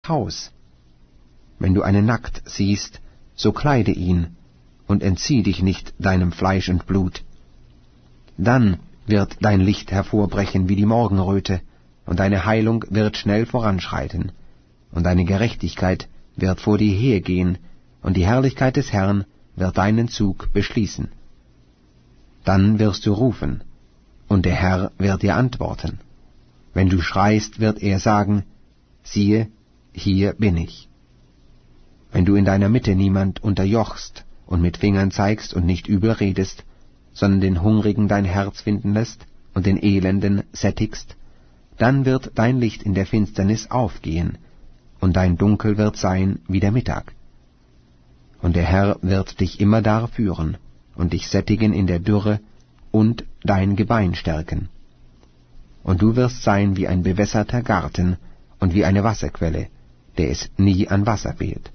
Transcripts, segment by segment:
Haus. Wenn du einen nackt siehst, so kleide ihn, und entzieh dich nicht deinem Fleisch und Blut. Dann wird dein Licht hervorbrechen wie die Morgenröte, und deine Heilung wird schnell voranschreiten, und deine Gerechtigkeit wird vor dir hergehen, und die Herrlichkeit des Herrn wird deinen Zug beschließen. Dann wirst du rufen, und der Herr wird dir antworten. Wenn du schreist, wird er sagen, siehe, hier bin ich. Wenn du in deiner Mitte niemand unterjochst und mit Fingern zeigst und nicht übel redest, sondern den Hungrigen dein Herz finden lässt und den Elenden sättigst, dann wird dein Licht in der Finsternis aufgehen, und dein Dunkel wird sein wie der Mittag. Und der Herr wird dich immerdar führen und dich sättigen in der Dürre und dein Gebein stärken. Und du wirst sein wie ein bewässerter Garten und wie eine Wasserquelle, der es nie an Wasser fehlt.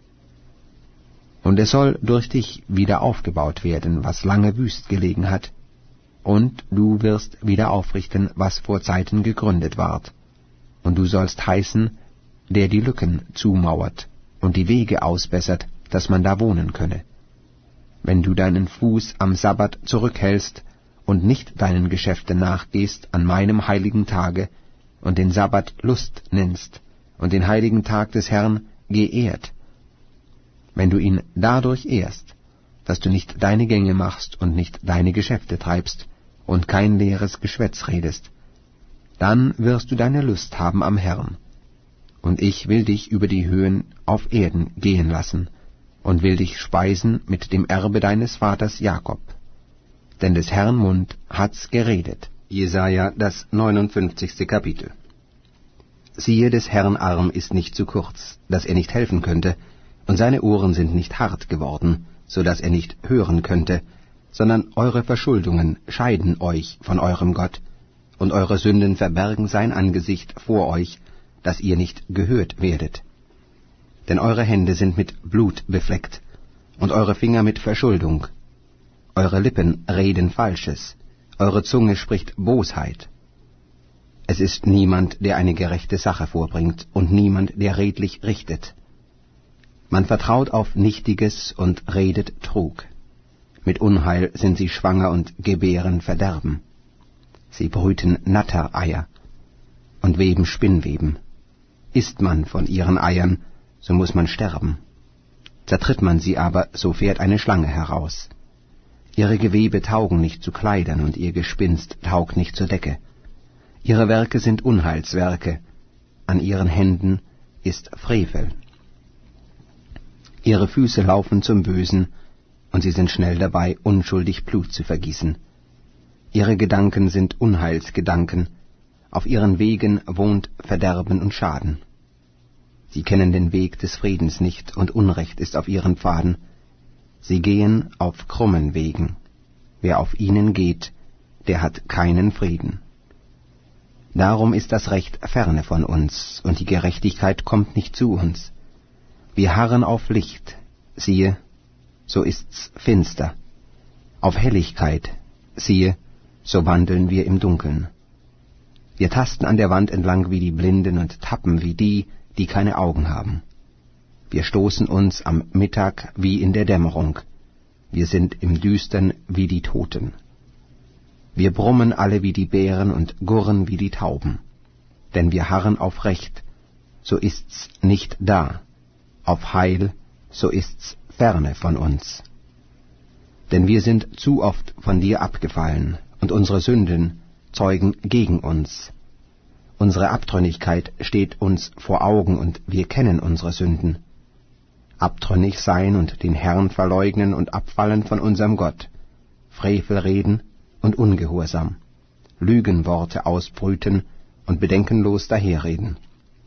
Und es soll durch dich wieder aufgebaut werden, was lange wüst gelegen hat, und du wirst wieder aufrichten, was vor Zeiten gegründet ward. Und du sollst heißen, der die Lücken zumauert und die Wege ausbessert, dass man da wohnen könne. Wenn du deinen Fuß am Sabbat zurückhältst und nicht deinen Geschäften nachgehst an meinem heiligen Tage und den Sabbat Lust nennst und den heiligen Tag des Herrn geehrt, wenn du ihn dadurch ehrst, dass du nicht deine Gänge machst und nicht deine Geschäfte treibst und kein leeres Geschwätz redest, dann wirst du deine Lust haben am Herrn. Und ich will dich über die Höhen auf Erden gehen lassen und will dich speisen mit dem Erbe deines Vaters Jakob. Denn des Herrn Mund hat's geredet. Jesaja, das 59. Kapitel. Siehe, des Herrn Arm ist nicht zu kurz, dass er nicht helfen könnte, und seine Ohren sind nicht hart geworden, so dass er nicht hören könnte, sondern eure Verschuldungen scheiden euch von eurem Gott, und eure Sünden verbergen sein Angesicht vor euch, dass ihr nicht gehört werdet. Denn eure Hände sind mit Blut befleckt, und eure Finger mit Verschuldung. Eure Lippen reden Falsches, eure Zunge spricht Bosheit. Es ist niemand, der eine gerechte Sache vorbringt, und niemand, der redlich richtet. Man vertraut auf Nichtiges und redet Trug. Mit Unheil sind sie schwanger und gebären Verderben. Sie brüten Nattereier und weben Spinnweben. Isst man von ihren Eiern, so muß man sterben. Zertritt man sie aber, so fährt eine Schlange heraus. Ihre Gewebe taugen nicht zu Kleidern, und ihr Gespinst taugt nicht zur Decke. Ihre Werke sind Unheilswerke, an ihren Händen ist Frevel. Ihre Füße laufen zum Bösen, und sie sind schnell dabei, unschuldig Blut zu vergießen. Ihre Gedanken sind Unheilsgedanken, auf ihren Wegen wohnt Verderben und Schaden. Sie kennen den Weg des Friedens nicht, und Unrecht ist auf ihren Pfaden. Sie gehen auf krummen Wegen. Wer auf ihnen geht, der hat keinen Frieden. Darum ist das Recht ferne von uns, und die Gerechtigkeit kommt nicht zu uns. Wir harren auf Licht, siehe, so ist's finster. Auf Helligkeit, siehe, so wandeln wir im Dunkeln. Wir tasten an der Wand entlang wie die Blinden und tappen wie die, die keine Augen haben. Wir stoßen uns am Mittag wie in der Dämmerung. Wir sind im Düstern wie die Toten. Wir brummen alle wie die Bären und gurren wie die Tauben. Denn wir harren auf Recht, so ist's nicht da. Auf Heil, so ist's ferne von uns. Denn wir sind zu oft von dir abgefallen, und unsere Sünden zeugen gegen uns. Unsere Abtrünnigkeit steht uns vor Augen, und wir kennen unsere Sünden. Abtrünnig sein und den Herrn verleugnen und abfallen von unserem Gott, Frevel reden und Ungehorsam, Lügenworte ausbrüten und bedenkenlos daherreden.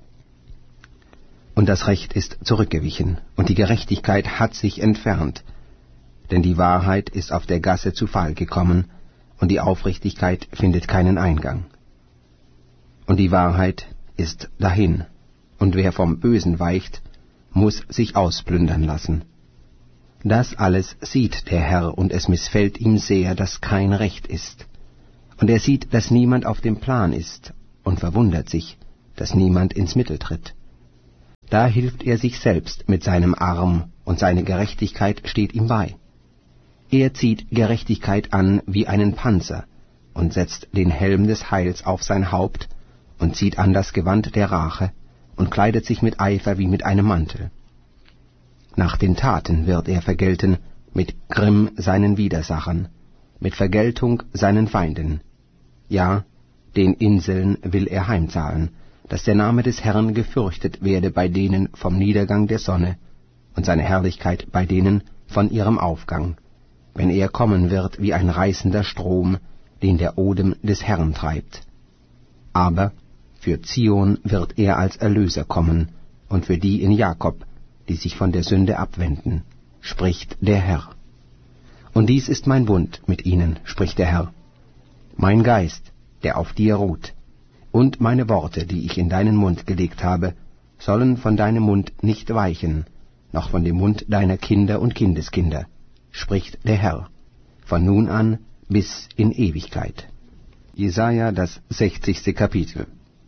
Und das Recht ist zurückgewichen, und die Gerechtigkeit hat sich entfernt, denn die Wahrheit ist auf der Gasse zu Fall gekommen, und die Aufrichtigkeit findet keinen Eingang. Und die Wahrheit ist dahin, und wer vom Bösen weicht, muß sich ausplündern lassen. Das alles sieht der Herr, und es missfällt ihm sehr, dass kein Recht ist. Und er sieht, dass niemand auf dem Plan ist, und verwundert sich, dass niemand ins Mittel tritt. Da hilft er sich selbst mit seinem Arm, und seine Gerechtigkeit steht ihm bei. Er zieht Gerechtigkeit an wie einen Panzer und setzt den Helm des Heils auf sein Haupt und zieht an das Gewand der Rache und kleidet sich mit Eifer wie mit einem Mantel. Nach den Taten wird er vergelten, mit Grimm seinen Widersachern, mit Vergeltung seinen Feinden. Ja, den Inseln will er heimzahlen, dass der Name des Herrn gefürchtet werde bei denen vom Niedergang der Sonne und seine Herrlichkeit bei denen von ihrem Aufgang, wenn er kommen wird wie ein reißender Strom, den der Odem des Herrn treibt. Aber für Zion wird er als Erlöser kommen, und für die in Jakob, die sich von der Sünde abwenden, spricht der Herr. Und dies ist mein Bund mit ihnen, spricht der Herr. Mein Geist, der auf dir ruht, und meine Worte, die ich in deinen Mund gelegt habe, sollen von deinem Mund nicht weichen, noch von dem Mund deiner Kinder und Kindeskinder, spricht der Herr, von nun an bis in Ewigkeit. Jesaja, das 60. Kapitel.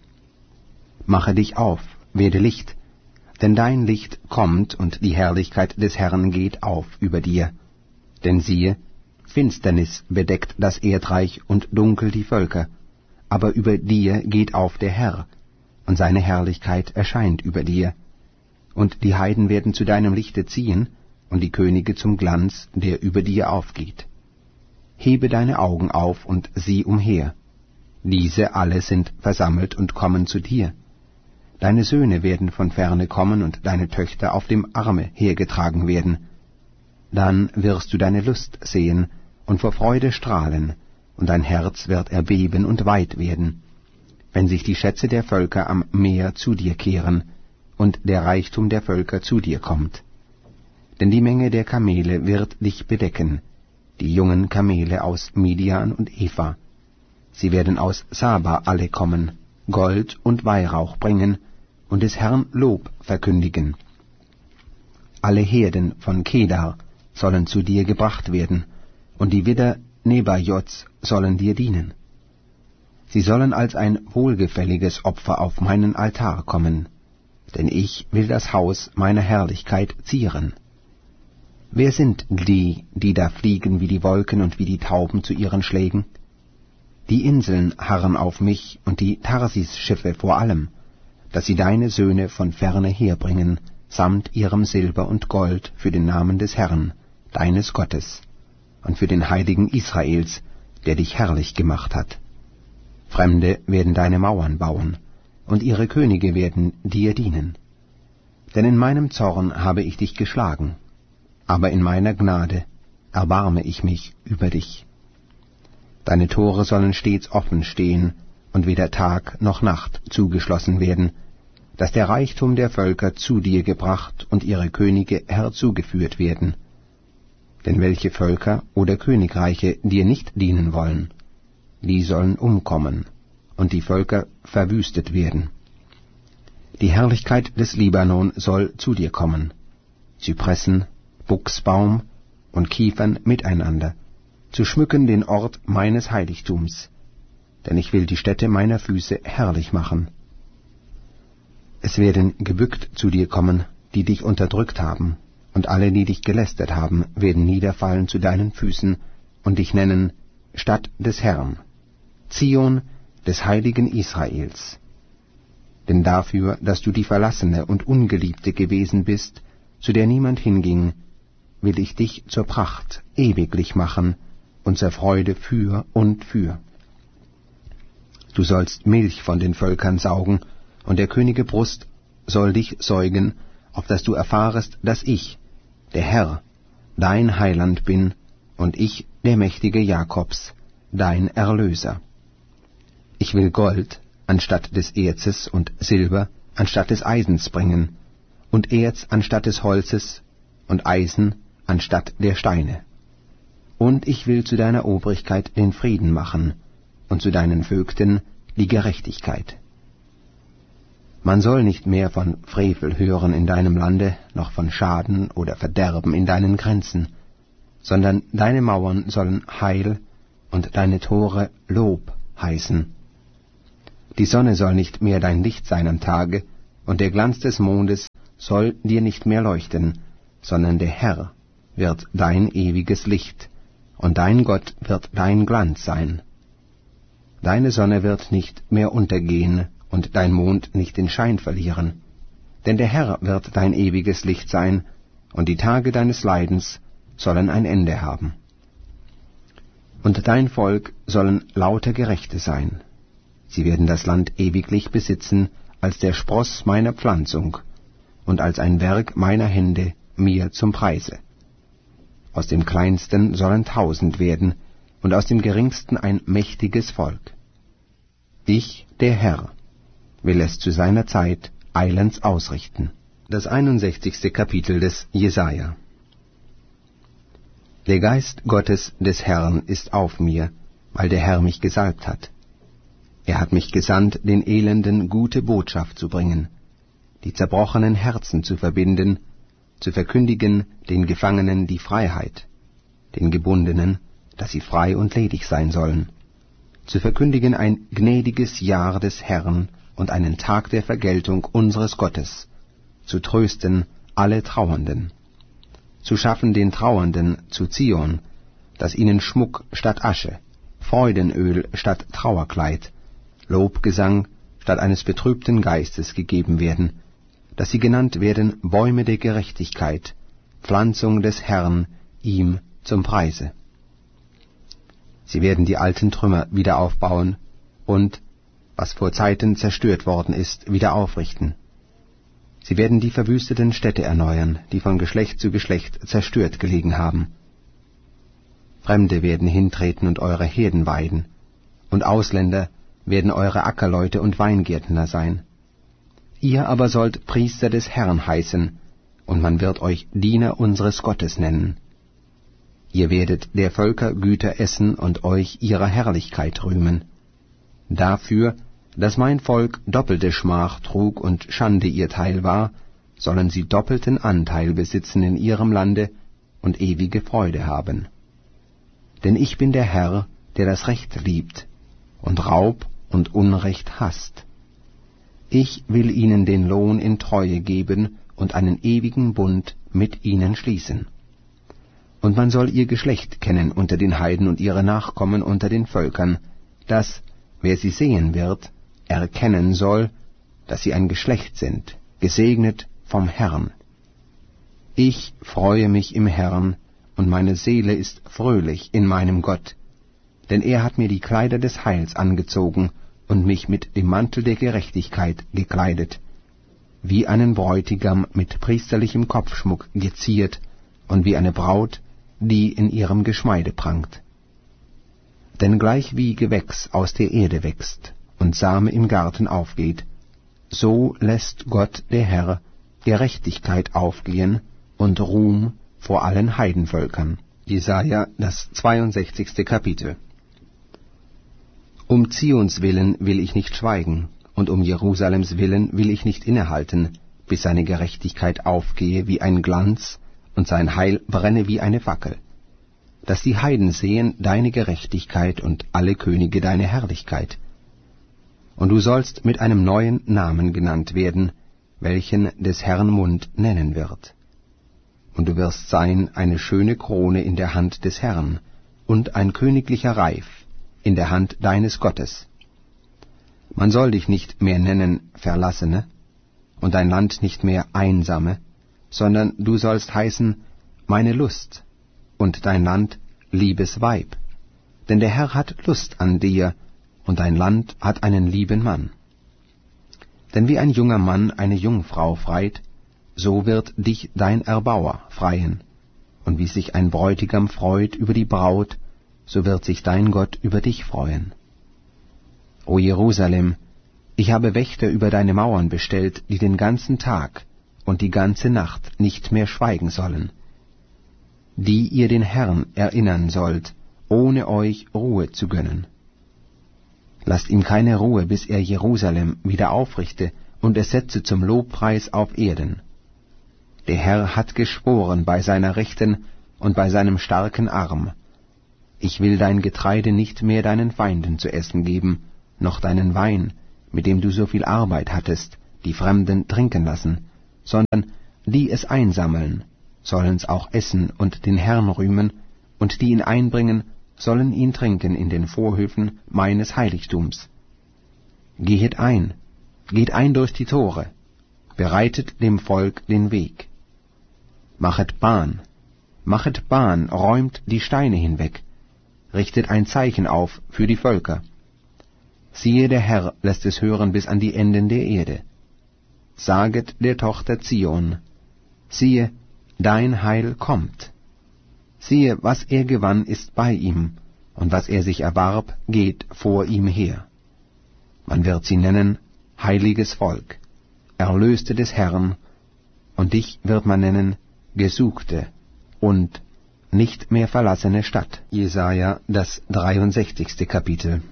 Mache dich auf, werde Licht, denn dein Licht kommt und die Herrlichkeit des Herrn geht auf über dir. Denn siehe, Finsternis bedeckt das Erdreich und dunkel die Völker, aber über dir geht auf der Herr, und seine Herrlichkeit erscheint über dir. Und die Heiden werden zu deinem Lichte ziehen, und die Könige zum Glanz, der über dir aufgeht. Hebe deine Augen auf und sieh umher. Diese alle sind versammelt und kommen zu dir. Deine Söhne werden von ferne kommen und deine Töchter auf dem Arme hergetragen werden. Dann wirst du deine Lust sehen und vor Freude strahlen, und dein Herz wird erbeben und weit werden, wenn sich die Schätze der Völker am Meer zu dir kehren und der Reichtum der Völker zu dir kommt. Denn die Menge der Kamele wird dich bedecken, die jungen Kamele aus Midian und Epha. Sie werden aus Saba alle kommen, Gold und Weihrauch bringen und des Herrn Lob verkündigen. Alle Herden von Kedar sollen zu dir gebracht werden, und die Widder Nebajots sollen dir dienen. Sie sollen als ein wohlgefälliges Opfer auf meinen Altar kommen, denn ich will das Haus meiner Herrlichkeit zieren. Wer sind die, die da fliegen wie die Wolken und wie die Tauben zu ihren Schlägen? Die Inseln harren auf mich und die Tarsis-Schiffe vor allem, dass sie deine Söhne von ferne herbringen, samt ihrem Silber und Gold für den Namen des Herrn, deines Gottes, und für den Heiligen Israels, der dich herrlich gemacht hat. Fremde werden deine Mauern bauen, und ihre Könige werden dir dienen. Denn in meinem Zorn habe ich dich geschlagen, aber in meiner Gnade erbarme ich mich über dich. Deine Tore sollen stets offen stehen und weder Tag noch Nacht zugeschlossen werden, dass der Reichtum der Völker zu dir gebracht und ihre Könige herzugeführt werden. Denn welche Völker oder Königreiche dir nicht dienen wollen, die sollen umkommen und die Völker verwüstet werden. Die Herrlichkeit des Libanon soll zu dir kommen, Zypressen, Buchsbaum und Kiefern miteinander, zu schmücken den Ort meines Heiligtums, denn ich will die Stätte meiner Füße herrlich machen. Es werden gebückt zu dir kommen, die dich unterdrückt haben, und alle, die dich gelästert haben, werden niederfallen zu deinen Füßen und dich nennen Stadt des Herrn, Zion des heiligen Israels. Denn dafür, dass du die Verlassene und Ungeliebte gewesen bist, zu der niemand hinging, will ich dich zur Pracht ewiglich machen und zur Freude für und für. Du sollst Milch von den Völkern saugen, und der Könige Brust soll dich säugen, auf dass du erfahrest, dass ich, der Herr, dein Heiland bin, und ich, der Mächtige Jakobs, dein Erlöser. Ich will Gold anstatt des Erzes und Silber anstatt des Eisens bringen, und Erz anstatt des Holzes und Eisen anstatt der Steine. Und ich will zu deiner Obrigkeit den Frieden machen, und zu deinen Vögten die Gerechtigkeit. Man soll nicht mehr von Frevel hören in deinem Lande, noch von Schaden oder Verderben in deinen Grenzen, sondern deine Mauern sollen Heil und deine Tore Lob heißen. Die Sonne soll nicht mehr dein Licht sein am Tage, und der Glanz des Mondes soll dir nicht mehr leuchten, sondern der Herr wird dein ewiges Licht, und dein Gott wird dein Glanz sein. Deine Sonne wird nicht mehr untergehen, und dein Mond nicht den Schein verlieren. Denn der Herr wird dein ewiges Licht sein, und die Tage deines Leidens sollen ein Ende haben. Und dein Volk sollen lauter Gerechte sein. Sie werden das Land ewiglich besitzen, als der Spross meiner Pflanzung und als ein Werk meiner Hände mir zum Preise. Aus dem Kleinsten sollen 1000 werden, und aus dem Geringsten ein mächtiges Volk. Ich, der Herr, will es zu seiner Zeit eilends ausrichten. Das 61. Kapitel des Jesaja. Der Geist Gottes des Herrn ist auf mir, weil der Herr mich gesalbt hat. Er hat mich gesandt, den Elenden gute Botschaft zu bringen, die zerbrochenen Herzen zu verbinden, zu verkündigen den Gefangenen die Freiheit, den Gebundenen, dass sie frei und ledig sein sollen, zu verkündigen ein gnädiges Jahr des Herrn und einen Tag der Vergeltung unseres Gottes, zu trösten alle Trauernden, zu schaffen den Trauernden zu Zion, dass ihnen Schmuck statt Asche, Freudenöl statt Trauerkleid, Lobgesang statt eines betrübten Geistes gegeben werden, dass sie genannt werden Bäume der Gerechtigkeit, Pflanzung des Herrn, ihm zum Preise. Sie werden die alten Trümmer wieder aufbauen und, was vor Zeiten zerstört worden ist, wieder aufrichten. Sie werden die verwüsteten Städte erneuern, die von Geschlecht zu Geschlecht zerstört gelegen haben. Fremde werden hintreten und eure Herden weiden, und Ausländer werden eure Ackerleute und Weingärtner sein. Ihr aber sollt Priester des Herrn heißen, und man wird euch Diener unseres Gottes nennen. Ihr werdet der Völker Güter essen und euch ihrer Herrlichkeit rühmen. Dafür, dass mein Volk doppelte Schmach trug und Schande ihr Teil war, sollen sie doppelten Anteil besitzen in ihrem Lande und ewige Freude haben. Denn ich bin der Herr, der das Recht liebt und Raub und Unrecht hasst. Ich will ihnen den Lohn in Treue geben und einen ewigen Bund mit ihnen schließen. Und man soll ihr Geschlecht kennen unter den Heiden und ihre Nachkommen unter den Völkern, dass, wer sie sehen wird, erkennen soll, dass sie ein Geschlecht sind, gesegnet vom Herrn. Ich freue mich im Herrn, und meine Seele ist fröhlich in meinem Gott, denn er hat mir die Kleider des Heils angezogen und mich mit dem Mantel der Gerechtigkeit gekleidet, wie einen Bräutigam mit priesterlichem Kopfschmuck geziert und wie eine Braut, die in ihrem Geschmeide prangt. Denn gleichwie Gewächs aus der Erde wächst und Same im Garten aufgeht, so lässt Gott der Herr Gerechtigkeit aufgehen und Ruhm vor allen Heidenvölkern. Jesaja, das 62. Kapitel. Um Zions willen will ich nicht schweigen, und um Jerusalems willen will ich nicht innehalten, bis seine Gerechtigkeit aufgehe wie ein Glanz und sein Heil brenne wie eine Fackel, dass die Heiden sehen deine Gerechtigkeit und alle Könige deine Herrlichkeit. Und du sollst mit einem neuen Namen genannt werden, welchen des Herrn Mund nennen wird. Und du wirst sein eine schöne Krone in der Hand des Herrn und ein königlicher Reif in der Hand deines Gottes. Man soll dich nicht mehr nennen Verlassene und dein Land nicht mehr Einsame, sondern du sollst heißen meine Lust und dein Land liebes Weib. Denn der Herr hat Lust an dir, und dein Land hat einen lieben Mann. Denn wie ein junger Mann eine Jungfrau freit, so wird dich dein Erbauer freien. Und wie sich ein Bräutigam freut über die Braut, so wird sich dein Gott über dich freuen. O Jerusalem, ich habe Wächter über deine Mauern bestellt, die den ganzen Tag und die ganze Nacht nicht mehr schweigen sollen, die ihr den Herrn erinnern sollt, ohne euch Ruhe zu gönnen. Lasst ihm keine Ruhe, bis er Jerusalem wieder aufrichte und es setze zum Lobpreis auf Erden. Der Herr hat geschworen bei seiner Rechten und bei seinem starken Arm: Ich will dein Getreide nicht mehr deinen Feinden zu essen geben, noch deinen Wein, mit dem du so viel Arbeit hattest, die Fremden trinken lassen, sondern die es einsammeln, sollen's auch essen und den Herrn rühmen, und die ihn einbringen, sollen ihn trinken in den Vorhöfen meines Heiligtums. Geht ein durch die Tore, bereitet dem Volk den Weg. Machet Bahn, räumt die Steine hinweg, richtet ein Zeichen auf für die Völker. Siehe, der Herr lässt es hören bis an die Enden der Erde. Saget der Tochter Zion, siehe, dein Heil kommt. Siehe, was er gewann, ist bei ihm, und was er sich erwarb, geht vor ihm her. Man wird sie nennen, heiliges Volk, Erlöste des Herrn, und dich wird man nennen, Gesuchte und nicht mehr verlassene Stadt. Jesaja, das 63. Kapitel.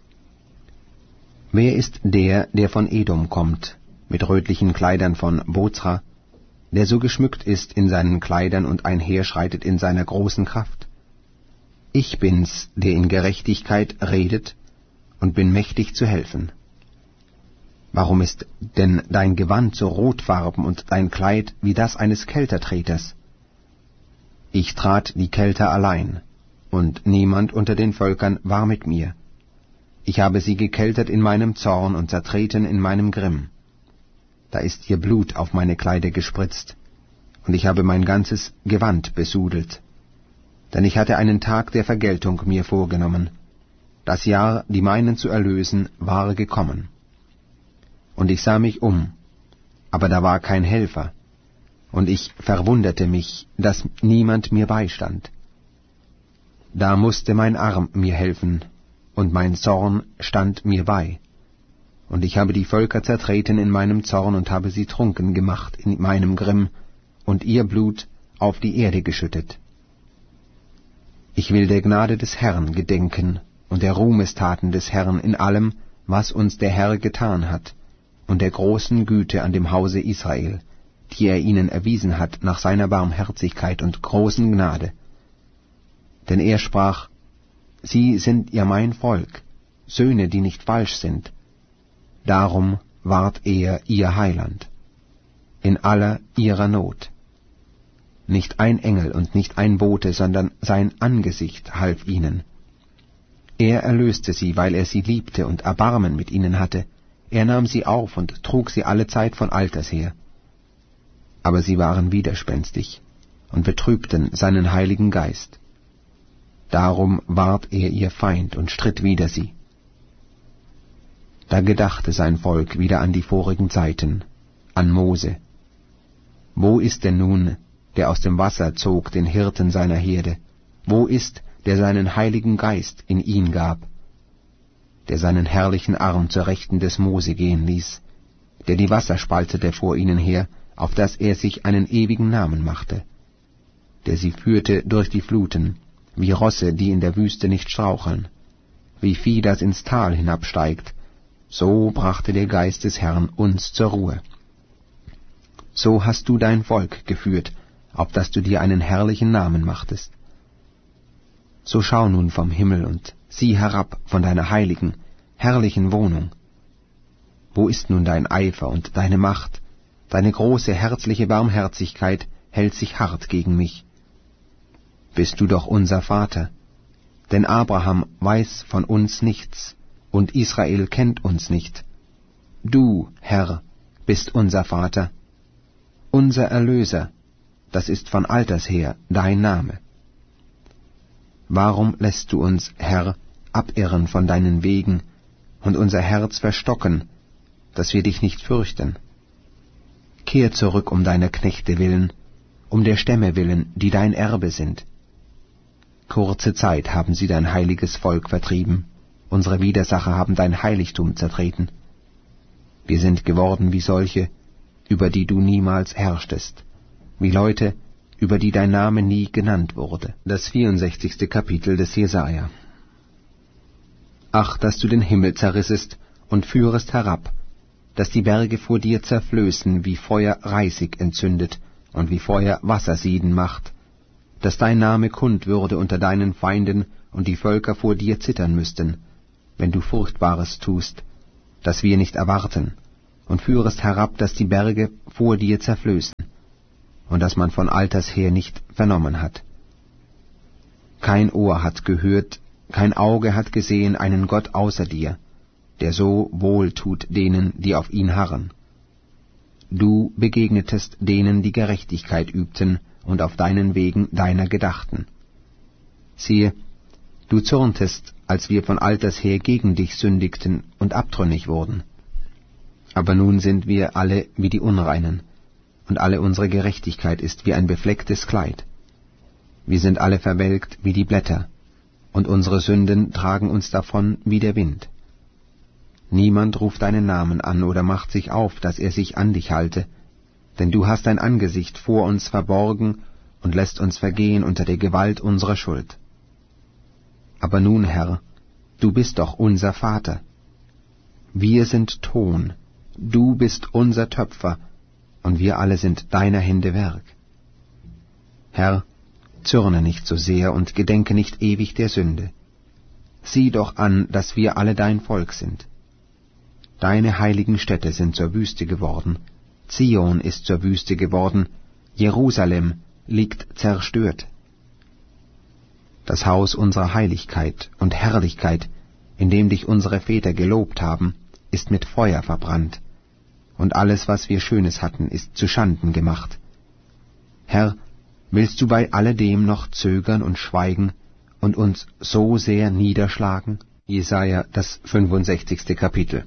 Wer ist der von Edom kommt, mit rötlichen Kleidern von Bozra, der so geschmückt ist in seinen Kleidern und einherschreitet in seiner großen Kraft? Ich bin's, der in Gerechtigkeit redet und bin mächtig zu helfen. Warum ist denn dein Gewand so rotfarben und dein Kleid wie das eines Keltertreters? Ich trat die Kelter allein, und niemand unter den Völkern war mit mir. Ich habe sie gekeltert in meinem Zorn und zertreten in meinem Grimm. Da ist ihr Blut auf meine Kleider gespritzt, und ich habe mein ganzes Gewand besudelt. Denn ich hatte einen Tag der Vergeltung mir vorgenommen. Das Jahr, die meinen zu erlösen, war gekommen. Und ich sah mich um, aber da war kein Helfer, und ich verwunderte mich, dass niemand mir beistand. Da musste mein Arm mir helfen, und mein Zorn stand mir bei. Und ich habe die Völker zertreten in meinem Zorn und habe sie trunken gemacht in meinem Grimm und ihr Blut auf die Erde geschüttet. Ich will der Gnade des Herrn gedenken und der Ruhmestaten des Herrn in allem, was uns der Herr getan hat, und der großen Güte an dem Hause Israel, die er ihnen erwiesen hat nach seiner Barmherzigkeit und großen Gnade. Denn er sprach, Sie sind ja mein Volk, Söhne, die nicht falsch sind. Darum ward er ihr Heiland, in aller ihrer Not. Nicht ein Engel und nicht ein Bote, sondern sein Angesicht half ihnen. Er erlöste sie, weil er sie liebte und Erbarmen mit ihnen hatte. Er nahm sie auf und trug sie alle Zeit von Alters her. Aber sie waren widerspenstig und betrübten seinen Heiligen Geist. Darum ward er ihr Feind und stritt wider sie. Da gedachte sein Volk wieder an die vorigen Zeiten, an Mose. Wo ist denn nun, der aus dem Wasser zog den Hirten seiner Herde? Wo ist, der seinen Heiligen Geist in ihn gab? Der seinen herrlichen Arm zur Rechten des Mose gehen ließ, der die Wasser spaltete vor ihnen her, auf dass er sich einen ewigen Namen machte, der sie führte durch die Fluten, wie Rosse, die in der Wüste nicht straucheln, wie Vieh, das ins Tal hinabsteigt, so brachte der Geist des Herrn uns zur Ruhe. So hast du dein Volk geführt, auf dass du dir einen herrlichen Namen machtest. So schau nun vom Himmel und sieh herab von deiner heiligen, herrlichen Wohnung. Wo ist nun dein Eifer und deine Macht? Deine große, herzliche Barmherzigkeit hält sich hart gegen mich. Bist du doch unser Vater, denn Abraham weiß von uns nichts, und Israel kennt uns nicht. Du, Herr, bist unser Vater, unser Erlöser, das ist von alters her dein Name. Warum lässt du uns, Herr, abirren von deinen Wegen und unser Herz verstocken, dass wir dich nicht fürchten? Kehr zurück um deiner Knechte willen, um der Stämme willen, die dein Erbe sind. Kurze Zeit haben sie dein heiliges Volk vertrieben, unsere Widersacher haben dein Heiligtum zertreten. Wir sind geworden wie solche, über die du niemals herrschtest, wie Leute, über die dein Name nie genannt wurde. Das 64. Kapitel des Jesaja. Ach, dass du den Himmel zerrissest und führest herab, dass die Berge vor dir zerflößen, wie Feuer Reisig entzündet und wie Feuer Wassersieden macht, dass dein Name kund würde unter deinen Feinden und die Völker vor dir zittern müssten, wenn du Furchtbares tust, das wir nicht erwarten, und führest herab, dass die Berge vor dir zerflößen, und dass man von alters her nicht vernommen hat. Kein Ohr hat gehört, kein Auge hat gesehen einen Gott außer dir, der so wohl tut denen, die auf ihn harren. Du begegnetest denen, die Gerechtigkeit übten und auf deinen Wegen deiner gedachten. Siehe, du zürntest, als wir von alters her gegen dich sündigten und abtrünnig wurden. Aber nun sind wir alle wie die Unreinen, und alle unsere Gerechtigkeit ist wie ein beflecktes Kleid. Wir sind alle verwelkt wie die Blätter, und unsere Sünden tragen uns davon wie der Wind. Niemand ruft deinen Namen an oder macht sich auf, dass er sich an dich halte, denn du hast dein Angesicht vor uns verborgen und lässt uns vergehen unter der Gewalt unserer Schuld. Aber nun, Herr, du bist doch unser Vater. Wir sind Ton, du bist unser Töpfer, und wir alle sind deiner Hände Werk. Herr, zürne nicht so sehr und gedenke nicht ewig der Sünde. Sieh doch an, dass wir alle dein Volk sind. Deine heiligen Städte sind zur Wüste geworden, Zion ist zur Wüste geworden, Jerusalem liegt zerstört. Das Haus unserer Heiligkeit und Herrlichkeit, in dem dich unsere Väter gelobt haben, ist mit Feuer verbrannt, und alles, was wir Schönes hatten, ist zuschanden gemacht. Herr, willst du bei alledem noch zögern und schweigen und uns so sehr niederschlagen? Jesaja, das 65. Kapitel.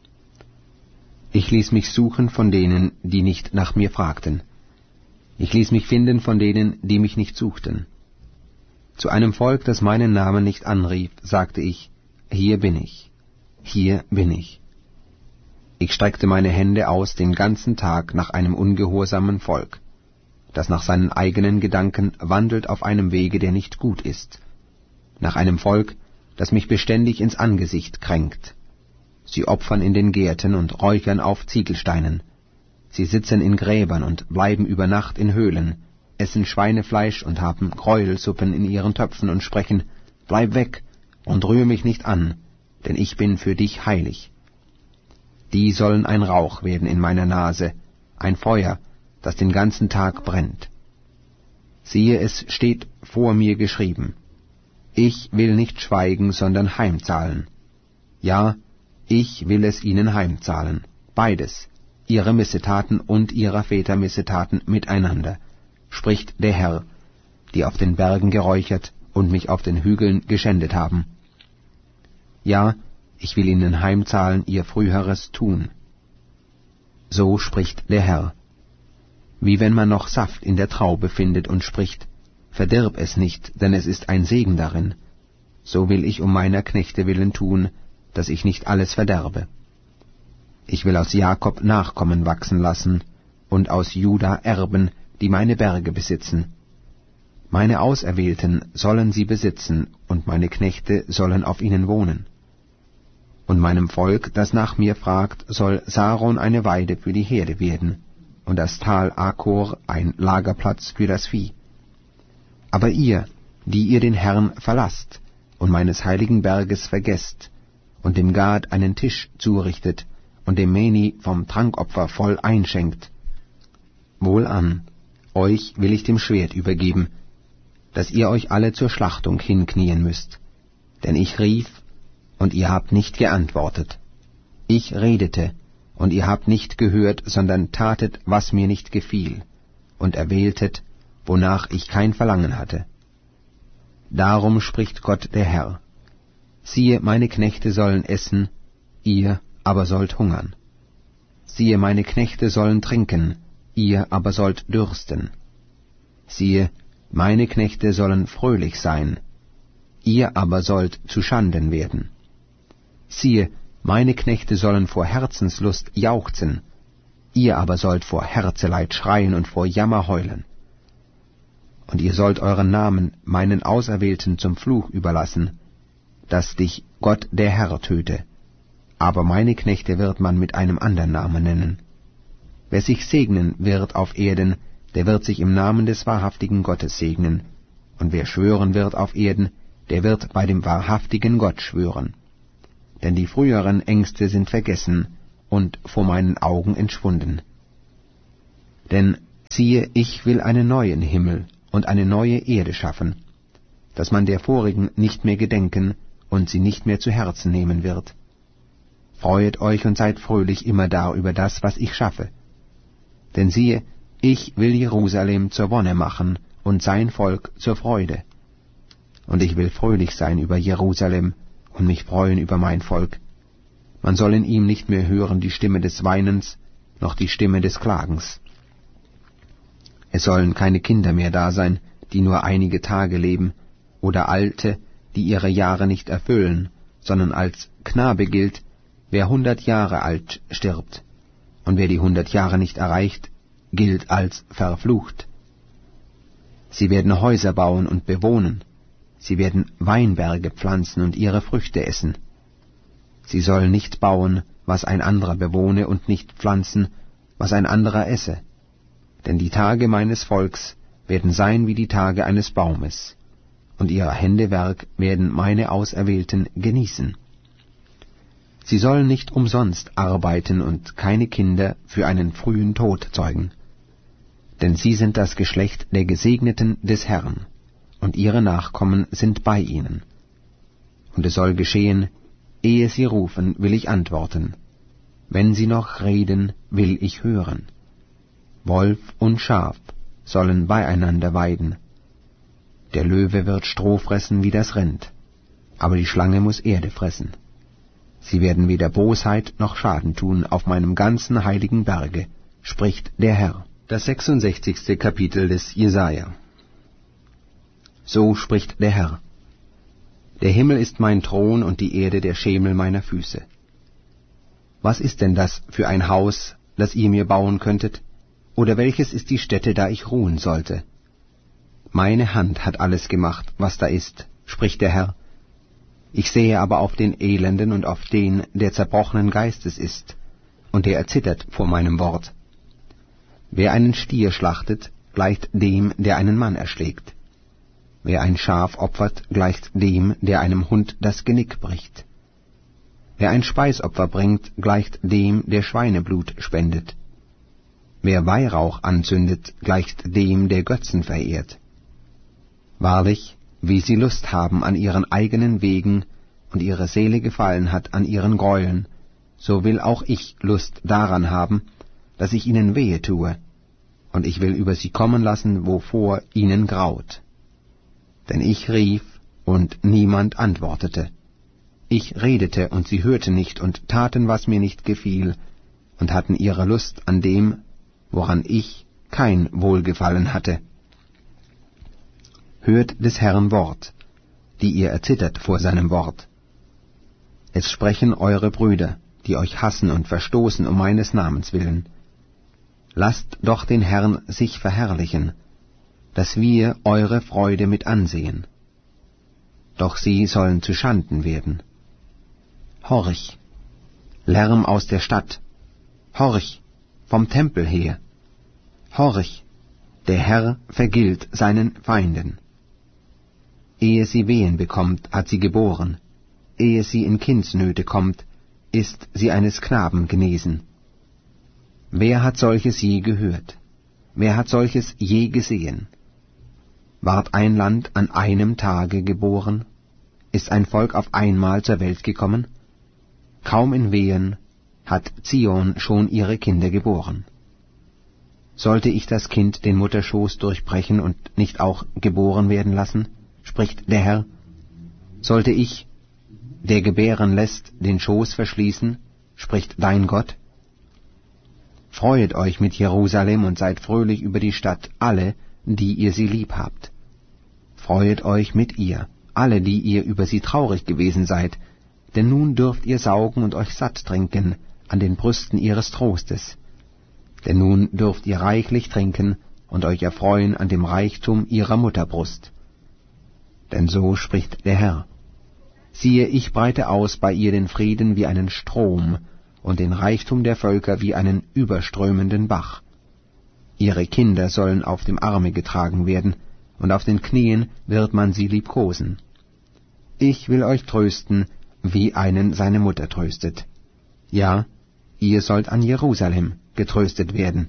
Ich ließ mich suchen von denen, die nicht nach mir fragten. Ich ließ mich finden von denen, die mich nicht suchten. Zu einem Volk, das meinen Namen nicht anrief, sagte ich, hier bin ich, hier bin ich. Ich streckte meine Hände aus den ganzen Tag nach einem ungehorsamen Volk, das nach seinen eigenen Gedanken wandelt auf einem Wege, der nicht gut ist, nach einem Volk, das mich beständig ins Angesicht kränkt. Sie opfern in den Gärten und räuchern auf Ziegelsteinen. Sie sitzen in Gräbern und bleiben über Nacht in Höhlen, essen Schweinefleisch und haben Gräuelsuppen in ihren Töpfen und sprechen, »Bleib weg und rühr mich nicht an, denn ich bin für dich heilig.« Die sollen ein Rauch werden in meiner Nase, ein Feuer, das den ganzen Tag brennt. Siehe, es steht vor mir geschrieben, ich will nicht schweigen, sondern heimzahlen. Ja, ich will es ihnen heimzahlen, beides, ihre Missetaten und ihrer Väter Missetaten miteinander, spricht der Herr, die auf den Bergen geräuchert und mich auf den Hügeln geschändet haben. Ja, ich will ihnen heimzahlen ihr früheres Tun. So spricht der Herr. Wie wenn man noch Saft in der Traube findet und spricht, verdirb es nicht, denn es ist ein Segen darin, so will ich um meiner Knechte willen tun, dass ich nicht alles verderbe. Ich will aus Jakob Nachkommen wachsen lassen und aus Juda Erben, die meine Berge besitzen. Meine Auserwählten sollen sie besitzen, und meine Knechte sollen auf ihnen wohnen. Und meinem Volk, das nach mir fragt, soll Saron eine Weide für die Herde werden, und das Tal Akor ein Lagerplatz für das Vieh. Aber ihr, die ihr den Herrn verlasst und meines heiligen Berges vergesst, und dem Gad einen Tisch zurichtet und dem Meni vom Trankopfer voll einschenkt. Wohlan, euch will ich dem Schwert übergeben, dass ihr euch alle zur Schlachtung hinknien müsst. Denn ich rief, und ihr habt nicht geantwortet. Ich redete, und ihr habt nicht gehört, sondern tatet, was mir nicht gefiel, und erwähltet, wonach ich kein Verlangen hatte. Darum spricht Gott der Herr. Siehe, meine Knechte sollen essen, ihr aber sollt hungern. Siehe, meine Knechte sollen trinken, ihr aber sollt dürsten. Siehe, meine Knechte sollen fröhlich sein, ihr aber sollt zu Schanden werden. Siehe, meine Knechte sollen vor Herzenslust jauchzen, ihr aber sollt vor Herzeleid schreien und vor Jammer heulen. Und ihr sollt euren Namen meinen Auserwählten zum Fluch überlassen, dass dich Gott der Herr töte. Aber meine Knechte wird man mit einem andern Namen nennen. Wer sich segnen wird auf Erden, der wird sich im Namen des wahrhaftigen Gottes segnen. Und wer schwören wird auf Erden, der wird bei dem wahrhaftigen Gott schwören. Denn die früheren Ängste sind vergessen, und vor meinen Augen entschwunden. Denn siehe, ich will einen neuen Himmel und eine neue Erde schaffen, dass man der vorigen nicht mehr gedenken und sie nicht mehr zu Herzen nehmen wird. Freuet euch und seid fröhlich immerdar über das, was ich schaffe. Denn siehe, ich will Jerusalem zur Wonne machen und sein Volk zur Freude. Und ich will fröhlich sein über Jerusalem und mich freuen über mein Volk. Man soll in ihm nicht mehr hören die Stimme des Weinens, noch die Stimme des Klagens. Es sollen keine Kinder mehr da sein, die nur einige Tage leben, oder Alte, die ihre Jahre nicht erfüllen, sondern als Knabe gilt, wer 100 Jahre alt stirbt, und wer die 100 Jahre nicht erreicht, gilt als verflucht. Sie werden Häuser bauen und bewohnen, sie werden Weinberge pflanzen und ihre Früchte essen. Sie sollen nicht bauen, was ein anderer bewohne, und nicht pflanzen, was ein anderer esse. Denn die Tage meines Volks werden sein wie die Tage eines Baumes, und ihr Händewerk werden meine Auserwählten genießen. Sie sollen nicht umsonst arbeiten und keine Kinder für einen frühen Tod zeugen. Denn sie sind das Geschlecht der Gesegneten des Herrn, und ihre Nachkommen sind bei ihnen. Und es soll geschehen, ehe sie rufen, will ich antworten. Wenn sie noch reden, will ich hören. Wolf und Schaf sollen beieinander weiden. Der Löwe wird Stroh fressen wie das Rind, aber die Schlange muss Erde fressen. Sie werden weder Bosheit noch Schaden tun auf meinem ganzen heiligen Berge, spricht der Herr. Das 66. Kapitel des Jesaja. So spricht der Herr. Der Himmel ist mein Thron und die Erde der Schemel meiner Füße. Was ist denn das für ein Haus, das ihr mir bauen könntet? Oder welches ist die Stätte, da ich ruhen sollte? Meine Hand hat alles gemacht, was da ist, spricht der Herr. Ich sehe aber auf den Elenden und auf den, der zerbrochenen Geistes ist, und der erzittert vor meinem Wort. Wer einen Stier schlachtet, gleicht dem, der einen Mann erschlägt. Wer ein Schaf opfert, gleicht dem, der einem Hund das Genick bricht. Wer ein Speisopfer bringt, gleicht dem, der Schweineblut spendet. Wer Weihrauch anzündet, gleicht dem, der Götzen verehrt. Wahrlich, wie sie Lust haben an ihren eigenen Wegen und ihre Seele gefallen hat an ihren Gräueln, so will auch ich Lust daran haben, dass ich ihnen wehe tue, und ich will über sie kommen lassen, wovor ihnen graut. Denn ich rief, und niemand antwortete. Ich redete, und sie hörten nicht, und taten, was mir nicht gefiel, und hatten ihre Lust an dem, woran ich kein Wohlgefallen hatte. Hört des Herrn Wort, die ihr erzittert vor seinem Wort. Es sprechen eure Brüder, die euch hassen und verstoßen um meines Namens willen. Lasst doch den Herrn sich verherrlichen, dass wir eure Freude mit ansehen. Doch sie sollen zu Schanden werden. Horch, Lärm aus der Stadt, horch, vom Tempel her, horch, der Herr vergilt seinen Feinden. Ehe sie Wehen bekommt, hat sie geboren, ehe sie in Kindsnöte kommt, ist sie eines Knaben genesen. Wer hat solches je gehört? Wer hat solches je gesehen? Ward ein Land an einem Tage geboren? Ist ein Volk auf einmal zur Welt gekommen? Kaum in Wehen hat Zion schon ihre Kinder geboren. Sollte ich das Kind den Mutterschoß durchbrechen und nicht auch geboren werden lassen, spricht der Herr? Sollte ich, der gebären lässt, den Schoß verschließen, spricht dein Gott? Freuet euch mit Jerusalem und seid fröhlich über die Stadt, alle, die ihr sie lieb habt. Freuet euch mit ihr, alle, die ihr über sie traurig gewesen seid, denn nun dürft ihr saugen und euch satt trinken an den Brüsten ihres Trostes. Denn nun dürft ihr reichlich trinken und euch erfreuen an dem Reichtum ihrer Mutterbrust. Denn so spricht der Herr. Siehe, ich breite aus bei ihr den Frieden wie einen Strom und den Reichtum der Völker wie einen überströmenden Bach. Ihre Kinder sollen auf dem Arme getragen werden, und auf den Knien wird man sie liebkosen. Ich will euch trösten, wie einen seine Mutter tröstet. Ja, ihr sollt an Jerusalem getröstet werden.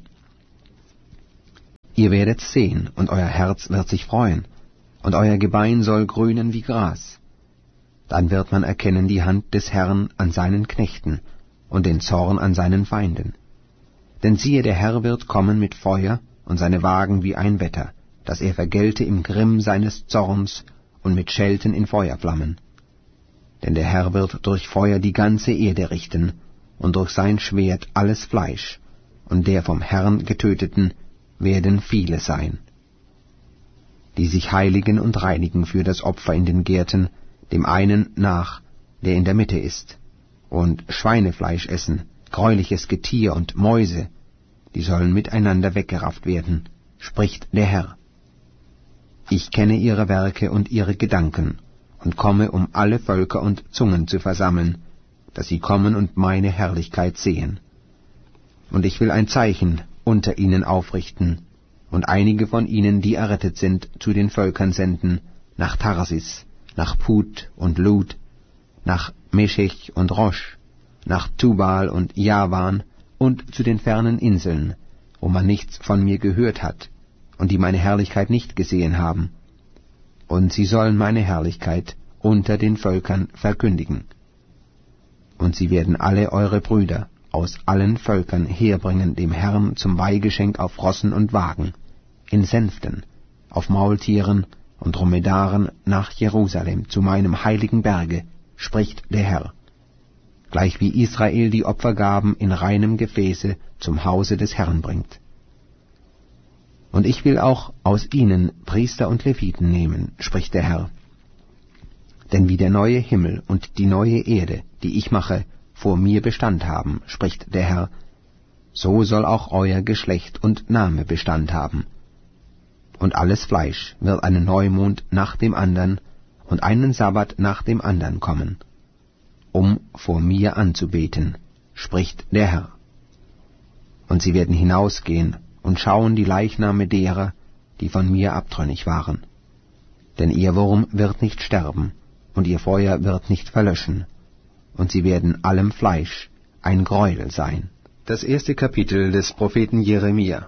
Ihr werdet's sehen, und euer Herz wird sich freuen, und euer Gebein soll grünen wie Gras. Dann wird man erkennen die Hand des Herrn an seinen Knechten und den Zorn an seinen Feinden. Denn siehe, der Herr wird kommen mit Feuer und seine Wagen wie ein Wetter, dass er vergelte im Grimm seines Zorns und mit Schelten in Feuerflammen. Denn der Herr wird durch Feuer die ganze Erde richten und durch sein Schwert alles Fleisch, und der vom Herrn Getöteten werden viele sein, die sich heiligen und reinigen für das Opfer in den Gärten, dem einen nach, der in der Mitte ist, und Schweinefleisch essen, gräuliches Getier und Mäuse, die sollen miteinander weggerafft werden, spricht der Herr. Ich kenne ihre Werke und ihre Gedanken, und komme, um alle Völker und Zungen zu versammeln, dass sie kommen und meine Herrlichkeit sehen. Und ich will ein Zeichen unter ihnen aufrichten, und einige von ihnen, die errettet sind, zu den Völkern senden, nach Tarsis, nach Put und Lud, nach Meshech und Rosch, nach Tubal und Javan und zu den fernen Inseln, wo man nichts von mir gehört hat und die meine Herrlichkeit nicht gesehen haben. Und sie sollen meine Herrlichkeit unter den Völkern verkündigen. Und sie werden alle eure Brüder aus allen Völkern herbringen dem Herrn zum Weihgeschenk auf Rossen und Wagen, in Sänften, auf Maultieren und Dromedaren nach Jerusalem zu meinem heiligen Berge, spricht der Herr, gleich wie Israel die Opfergaben in reinem Gefäße zum Hause des Herrn bringt. Und ich will auch aus ihnen Priester und Leviten nehmen, spricht der Herr. Denn wie der neue Himmel und die neue Erde, die ich mache, vor mir Bestand haben, spricht der Herr, so soll auch euer Geschlecht und Name Bestand haben. Und alles Fleisch wird einen Neumond nach dem andern und einen Sabbat nach dem andern kommen, um vor mir anzubeten, spricht der Herr. Und sie werden hinausgehen und schauen die Leichname derer, die von mir abtrünnig waren. Denn ihr Wurm wird nicht sterben, und ihr Feuer wird nicht verlöschen, und sie werden allem Fleisch ein Greuel sein. Das erste Kapitel des Propheten Jeremia.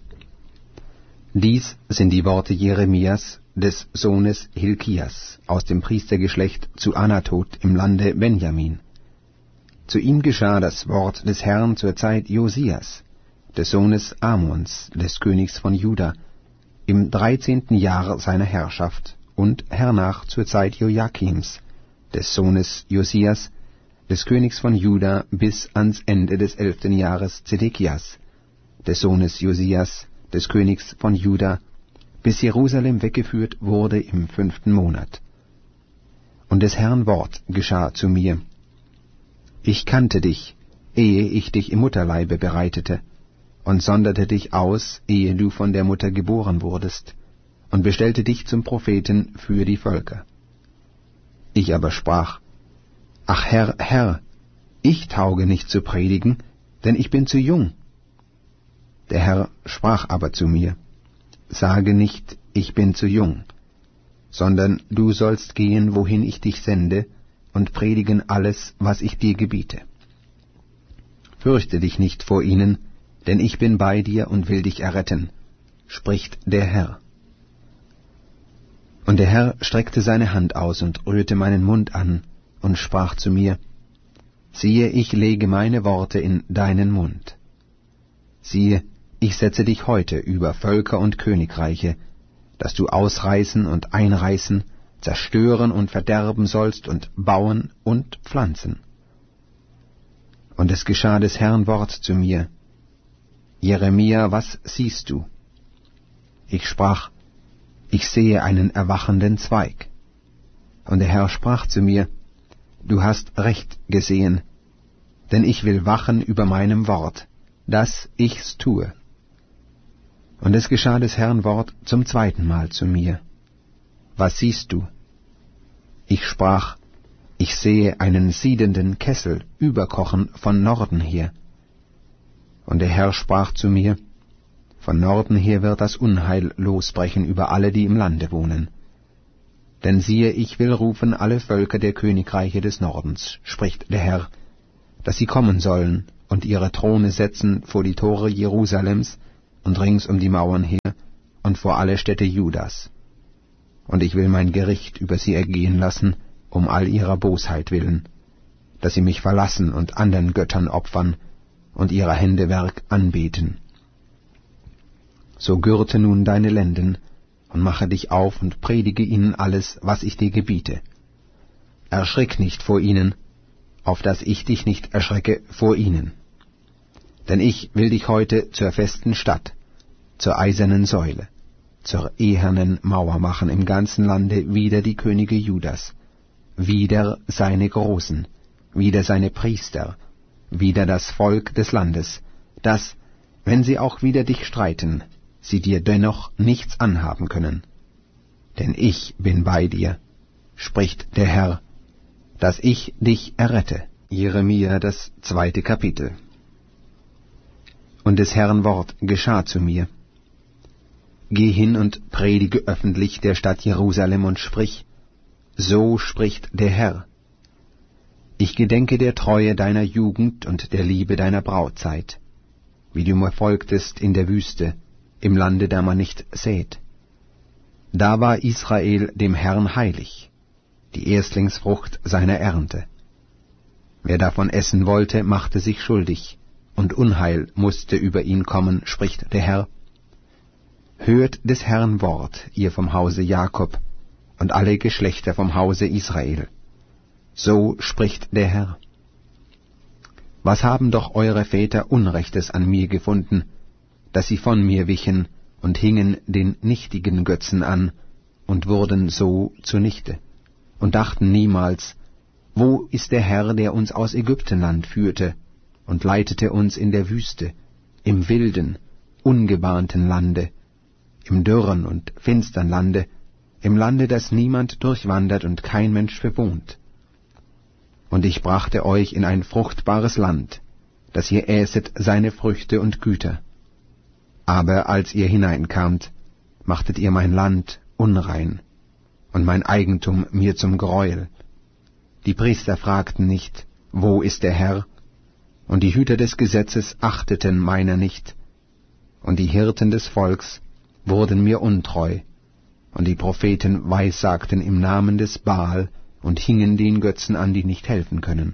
Dies sind die Worte Jeremias, des Sohnes Hilkias, aus dem Priestergeschlecht zu Anatot im Lande Benjamin. Zu ihm geschah das Wort des Herrn zur Zeit Josias, des Sohnes Amons, des Königs von Juda, im 13. Jahr seiner Herrschaft, und hernach zur Zeit Joachims, des Sohnes Josias, des Königs von Juda, bis ans Ende des 11. Jahres Zedekias, des Sohnes Josias, des Königs von Juda, bis Jerusalem weggeführt wurde im 5. Monat. Und des Herrn Wort geschah zu mir: Ich kannte dich, ehe ich dich im Mutterleibe bereitete, und sonderte dich aus, ehe du von der Mutter geboren wurdest, und bestellte dich zum Propheten für die Völker. Ich aber sprach: Ach Herr, Herr, ich tauge nicht zu predigen, denn ich bin zu jung. Der Herr sprach aber zu mir: Sage nicht, ich bin zu jung, sondern du sollst gehen, wohin ich dich sende, und predigen alles, was ich dir gebiete. Fürchte dich nicht vor ihnen, denn ich bin bei dir und will dich erretten, spricht der Herr. Und der Herr streckte seine Hand aus und rührte meinen Mund an und sprach zu mir: Siehe, ich lege meine Worte in deinen Mund. Siehe, ich setze dich heute über Völker und Königreiche, dass du ausreißen und einreißen, zerstören und verderben sollst und bauen und pflanzen. Und es geschah des Herrn Wort zu mir: Jeremia, was siehst du? Ich sprach: Ich sehe einen erwachenden Zweig. Und der Herr sprach zu mir: Du hast recht gesehen, denn ich will wachen über meinem Wort, dass ich's tue. Und es geschah des Herrn Wort zum 2. Mal zu mir: Was siehst du? Ich sprach: Ich sehe einen siedenden Kessel überkochen von Norden her. Und der Herr sprach zu mir: Von Norden her wird das Unheil losbrechen über alle, die im Lande wohnen. Denn siehe, ich will rufen alle Völker der Königreiche des Nordens, spricht der Herr, dass sie kommen sollen und ihre Throne setzen vor die Tore Jerusalems und rings um die Mauern her und vor alle Städte Judas. Und ich will mein Gericht über sie ergehen lassen, um all ihrer Bosheit willen, dass sie mich verlassen und anderen Göttern opfern und ihrer Hände Werk anbeten. So gürte nun deine Lenden und mache dich auf und predige ihnen alles, was ich dir gebiete. Erschrick nicht vor ihnen, auf dass ich dich nicht erschrecke vor ihnen. Denn ich will dich heute zur festen Stadt, zur eisernen Säule, zur ehernen Mauer machen im ganzen Lande wider die Könige Judas, wider seine Großen, wider seine Priester, wider das Volk des Landes, dass, wenn sie auch wider dich streiten, sie dir dennoch nichts anhaben können. Denn ich bin bei dir, spricht der Herr, dass ich dich errette. Jeremia, das 2. Kapitel. Und des Herrn Wort geschah zu mir. Geh hin und predige öffentlich der Stadt Jerusalem und sprich, so spricht der Herr. Ich gedenke der Treue deiner Jugend und der Liebe deiner Brautzeit, wie du mir folgtest in der Wüste, im Lande, da man nicht sät. Da war Israel dem Herrn heilig, die Erstlingsfrucht seiner Ernte. Wer davon essen wollte, machte sich schuldig, und Unheil musste über ihn kommen, spricht der Herr. Hört des Herrn Wort, ihr vom Hause Jakob, und alle Geschlechter vom Hause Israel. So spricht der Herr. Was haben doch eure Väter Unrechtes an mir gefunden, dass sie von mir wichen und hingen den nichtigen Götzen an und wurden so zunichte, und dachten niemals, wo ist der Herr, der uns aus Ägyptenland führte und leitete uns in der Wüste, im wilden, ungebahnten Lande, im dürren und finstern Lande, im Lande, das niemand durchwandert und kein Mensch bewohnt. Und ich brachte euch in ein fruchtbares Land, dass ihr äßet seine Früchte und Güter. Aber als ihr hineinkamt, machtet ihr mein Land unrein und mein Eigentum mir zum Greuel. Die Priester fragten nicht, wo ist der Herr? Und die Hüter des Gesetzes achteten meiner nicht. Und die Hirten des Volks wurden mir untreu. Und die Propheten weissagten im Namen des Baal und hingen den Götzen an, die nicht helfen können.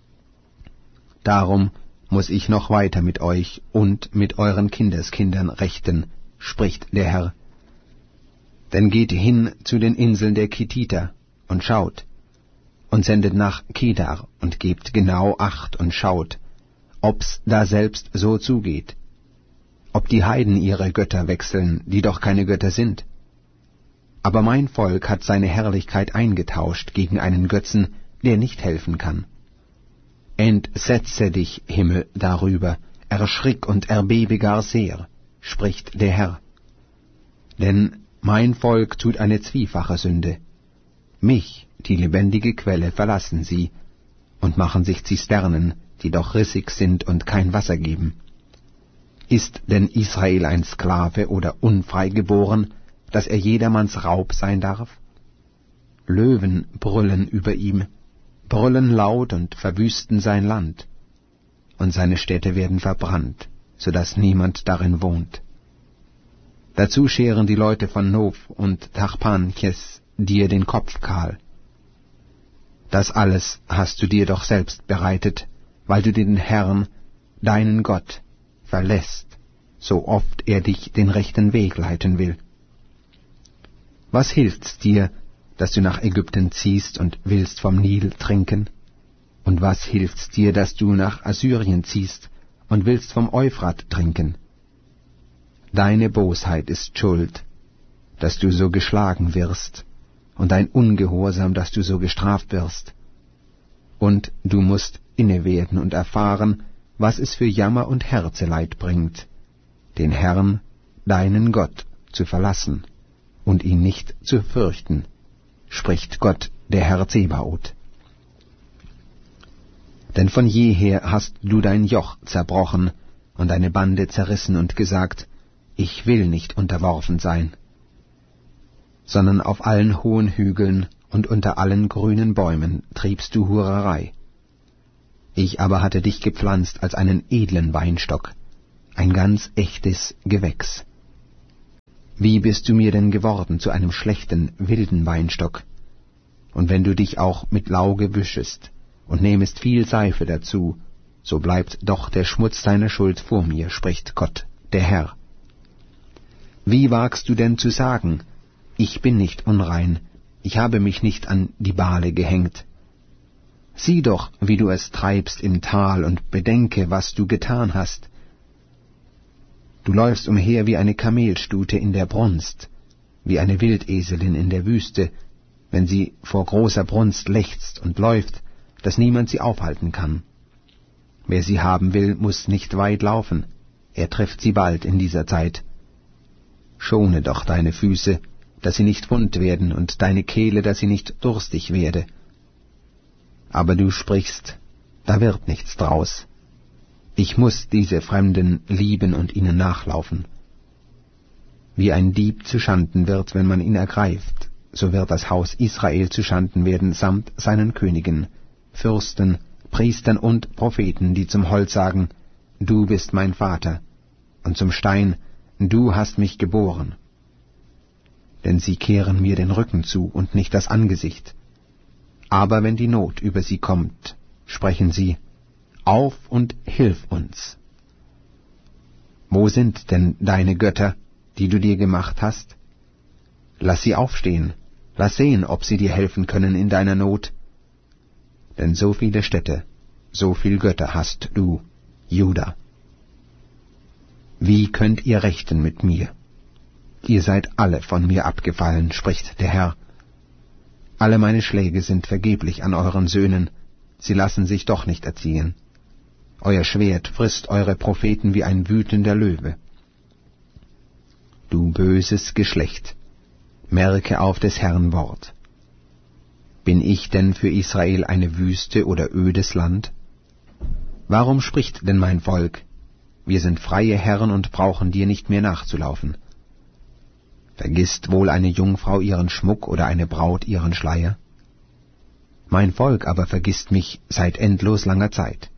Darum muß ich noch weiter mit euch und mit euren Kindeskindern rechten, spricht der Herr. Denn geht hin zu den Inseln der Kittiter und schaut, und sendet nach Kedar und gebt genau Acht und schaut, ob's da selbst so zugeht, ob die Heiden ihre Götter wechseln, die doch keine Götter sind. Aber mein Volk hat seine Herrlichkeit eingetauscht gegen einen Götzen, der nicht helfen kann. Entsetze dich, Himmel, darüber, erschrick und erbebe gar sehr, spricht der Herr. Denn mein Volk tut eine zwiefache Sünde. Mich, die lebendige Quelle, verlassen sie und machen sich Zisternen, die doch rissig sind und kein Wasser geben. Ist denn Israel ein Sklave oder unfrei geboren, dass er jedermanns Raub sein darf? Löwen brüllen über ihm, brüllen laut und verwüsten sein Land, und seine Städte werden verbrannt, so dass niemand darin wohnt. Dazu scheren die Leute von Nof und Tachpanches dir den Kopf kahl. Das alles hast du dir doch selbst bereitet, weil du den Herrn, deinen Gott, verlässt, so oft er dich den rechten Weg leiten will. Was hilft's dir, dass du nach Ägypten ziehst und willst vom Nil trinken? Und was hilft's dir, dass du nach Assyrien ziehst und willst vom Euphrat trinken? Deine Bosheit ist schuld, dass du so geschlagen wirst, und dein Ungehorsam, dass du so gestraft wirst. Und du musst inne werden und erfahren, was es für Jammer und Herzeleid bringt, den Herrn, deinen Gott, zu verlassen und ihn nicht zu fürchten, spricht Gott, der Herr Zebaoth. Denn von jeher hast du dein Joch zerbrochen und deine Bande zerrissen und gesagt, ich will nicht unterworfen sein, sondern auf allen hohen Hügeln und unter allen grünen Bäumen triebst du Hurerei. Ich aber hatte dich gepflanzt als einen edlen Weinstock, ein ganz echtes Gewächs. Wie bist du mir denn geworden zu einem schlechten, wilden Weinstock? Und wenn du dich auch mit Lauge wischest und nehmest viel Seife dazu, so bleibt doch der Schmutz deiner Schuld vor mir, spricht Gott, der Herr. Wie wagst du denn zu sagen, ich bin nicht unrein, ich habe mich nicht an die Bale gehängt? Sieh doch, wie du es treibst im Tal, und bedenke, was du getan hast. Du läufst umher wie eine Kamelstute in der Brunst, wie eine Wildeselin in der Wüste, wenn sie vor großer Brunst lechzt und läuft, dass niemand sie aufhalten kann. Wer sie haben will, muß nicht weit laufen, er trifft sie bald in dieser Zeit. Schone doch deine Füße, dass sie nicht wund werden, und deine Kehle, dass sie nicht durstig werde. Aber du sprichst, da wird nichts draus. Ich muß diese Fremden lieben und ihnen nachlaufen. Wie ein Dieb zuschanden wird, wenn man ihn ergreift, so wird das Haus Israel zuschanden werden samt seinen Königen, Fürsten, Priestern und Propheten, die zum Holz sagen, du bist mein Vater, und zum Stein, du hast mich geboren. Denn sie kehren mir den Rücken zu und nicht das Angesicht. Aber wenn die Not über sie kommt, sprechen sie, auf und hilf uns. Wo sind denn deine Götter, die du dir gemacht hast? Lass sie aufstehen, lass sehen, ob sie dir helfen können in deiner Not. Denn so viele Städte, so viel Götter hast du, Juda. Wie könnt ihr rechten mit mir? Ihr seid alle von mir abgefallen, spricht der Herr. Alle meine Schläge sind vergeblich an euren Söhnen, sie lassen sich doch nicht erziehen. Euer Schwert frisst eure Propheten wie ein wütender Löwe. Du böses Geschlecht, merke auf des Herrn Wort. Bin ich denn für Israel eine Wüste oder ödes Land? Warum spricht denn mein Volk, wir sind freie Herren und brauchen dir nicht mehr nachzulaufen? Vergisst wohl eine Jungfrau ihren Schmuck oder eine Braut ihren Schleier? Mein Volk aber vergisst mich seit endlos langer Zeit.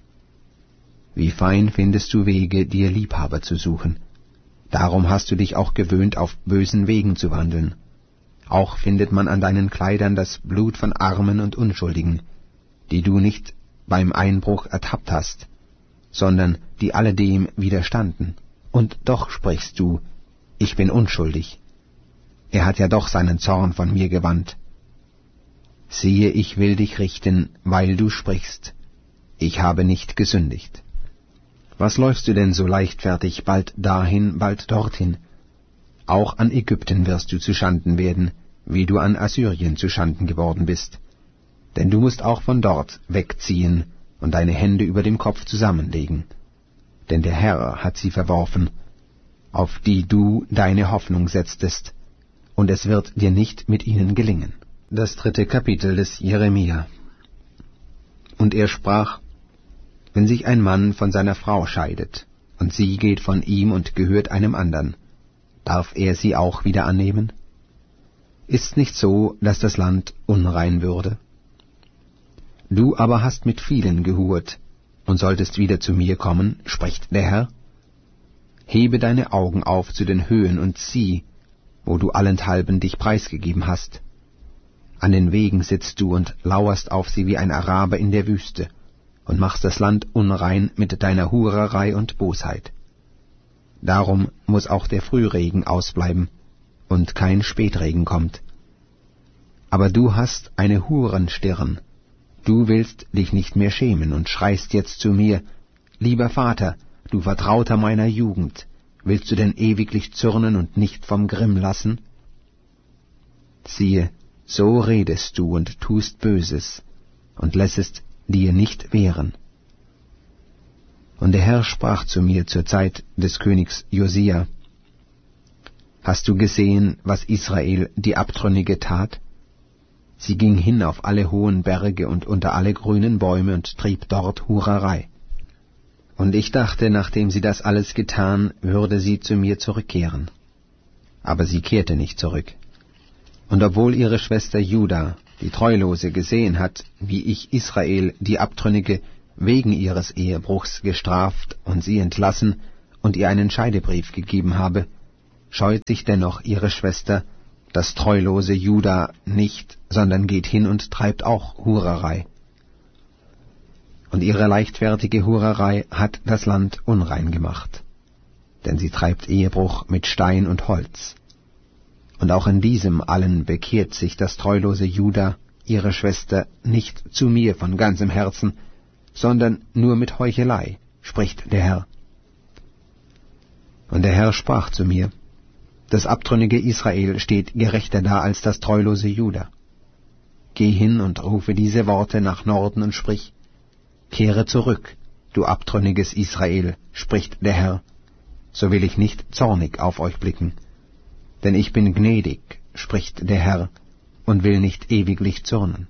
Wie fein findest du Wege, dir Liebhaber zu suchen. Darum hast du dich auch gewöhnt, auf bösen Wegen zu wandeln. Auch findet man an deinen Kleidern das Blut von Armen und Unschuldigen, die du nicht beim Einbruch ertappt hast, sondern die alledem widerstanden. Und doch sprichst du, ich bin unschuldig. Er hat ja doch seinen Zorn von mir gewandt. Siehe, ich will dich richten, weil du sprichst. Ich habe nicht gesündigt. Was läufst du denn so leichtfertig, bald dahin, bald dorthin? Auch an Ägypten wirst du zuschanden werden, wie du an Assyrien zuschanden geworden bist. Denn du musst auch von dort wegziehen und deine Hände über dem Kopf zusammenlegen. Denn der Herr hat sie verworfen, auf die du deine Hoffnung setztest, und es wird dir nicht mit ihnen gelingen. Das 3. Kapitel des Jeremia. Und er sprach, wenn sich ein Mann von seiner Frau scheidet, und sie geht von ihm und gehört einem andern, darf er sie auch wieder annehmen? Ist's nicht so, dass das Land unrein würde? Du aber hast mit vielen gehurt, und solltest wieder zu mir kommen, spricht der Herr. Hebe deine Augen auf zu den Höhen und sieh, wo du allenthalben dich preisgegeben hast. An den Wegen sitzt du und lauerst auf sie wie ein Araber in der Wüste, und machst das Land unrein mit deiner Hurerei und Bosheit. Darum muß auch der Frühregen ausbleiben, und kein Spätregen kommt. Aber du hast eine Hurenstirn, du willst dich nicht mehr schämen und schreist jetzt zu mir, lieber Vater, du Vertrauter meiner Jugend, willst du denn ewiglich zürnen und nicht vom Grimm lassen? Siehe, so redest du und tust Böses, und lässest dir nicht wehren. Und der Herr sprach zu mir zur Zeit des Königs Josia, hast du gesehen, was Israel die Abtrünnige tat? Sie ging hin auf alle hohen Berge und unter alle grünen Bäume und trieb dort Hurerei. Und ich dachte, nachdem sie das alles getan, würde sie zu mir zurückkehren. Aber sie kehrte nicht zurück. Und obwohl ihre Schwester Juda, die Treulose, gesehen hat, wie ich Israel, die Abtrünnige, wegen ihres Ehebruchs gestraft und sie entlassen und ihr einen Scheidebrief gegeben habe, scheut sich dennoch ihre Schwester, das treulose Juda, nicht, sondern geht hin und treibt auch Hurerei. Und ihre leichtfertige Hurerei hat das Land unrein gemacht, denn sie treibt Ehebruch mit Stein und Holz. Und auch in diesem allen bekehrt sich das treulose Juda, ihre Schwester, nicht zu mir von ganzem Herzen, sondern nur mit Heuchelei, spricht der Herr. Und der Herr sprach zu mir: Das abtrünnige Israel steht gerechter da als das treulose Juda. Geh hin und rufe diese Worte nach Norden und sprich: Kehre zurück, du abtrünniges Israel, spricht der Herr, so will ich nicht zornig auf euch blicken. Denn ich bin gnädig, spricht der Herr, und will nicht ewiglich zürnen.